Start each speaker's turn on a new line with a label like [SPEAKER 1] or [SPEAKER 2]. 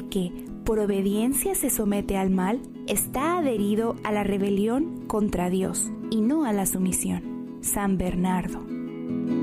[SPEAKER 1] aquel que, por obediencia, se somete al mal, está adherido a la rebelión contra Dios y no a la sumisión. San Bernardo.